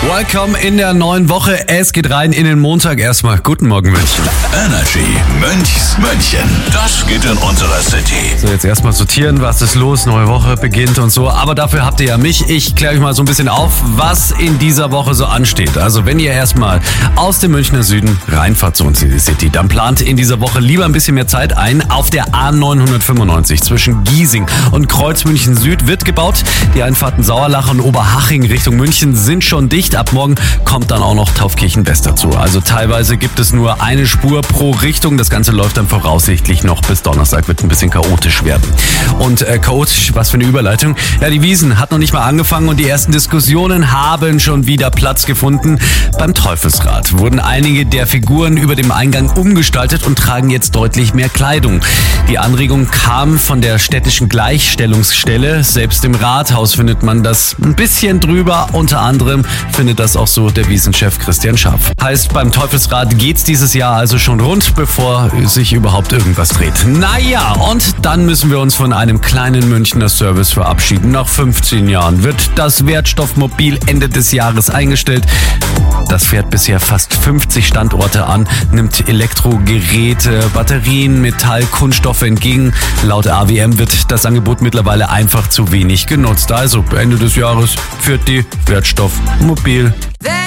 Welcome in der neuen Woche. Es geht rein in den Montag. Erstmal guten Morgen, München. Energy München. Das geht in unserer City. So, jetzt erstmal sortieren, was ist los, neue Woche beginnt und so. Aber dafür habt ihr ja mich. Ich kläre euch mal so ein bisschen auf, was in dieser Woche so ansteht. Also wenn ihr erstmal aus dem Münchner Süden reinfahrt zu uns in die City, dann plant in dieser Woche lieber ein bisschen mehr Zeit ein. Auf der A995 zwischen Giesing und Kreuzmünchen Süd wird gebaut. Die Einfahrten Sauerlach und Oberhaching Richtung München sind schon dicht. Ab morgen kommt dann auch noch Taufkirchen West dazu. Also teilweise gibt es nur eine Spur pro Richtung. Das Ganze läuft dann voraussichtlich noch bis Donnerstag, wird ein bisschen chaotisch werden. Und chaotisch, was für eine Überleitung. Ja, die Wiesn hat noch nicht mal angefangen und die ersten Diskussionen haben schon wieder Platz gefunden. Beim Teufelsrad wurden einige der Figuren über dem Eingang umgestaltet und tragen jetzt deutlich mehr Kleidung. Die Anregung kam von der städtischen Gleichstellungsstelle. Selbst im Rathaus findet man das ein bisschen drüber. Unter anderem findet das auch so der Wiesn-Chef Christian Scharf. Heißt, beim Teufelsrad geht's dieses Jahr also schon rund, bevor sich überhaupt irgendwas dreht. Naja, und dann müssen wir uns von einem kleinen Münchner Service verabschieden. Nach 15 Jahren wird das Wertstoffmobil Ende des Jahres eingestellt. Das fährt bisher fast 50 Standorte an, nimmt Elektrogeräte, Batterien, Metall, Kunststoffe entgegen. Laut AWM wird das Angebot mittlerweile einfach zu wenig genutzt. Also Ende des Jahres führt die Wertstoffmobil